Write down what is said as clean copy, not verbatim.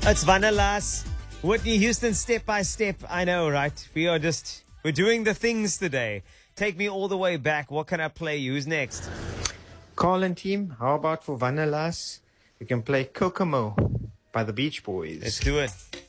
It's Vanilas. Whitney Houston, Step by Step. I know, right? We're doing the things today. Take me all the way back. What can I play you? Who's next? Carl and team, how about for Vanilas? We can play Kokomo by the Beach Boys. Let's do it.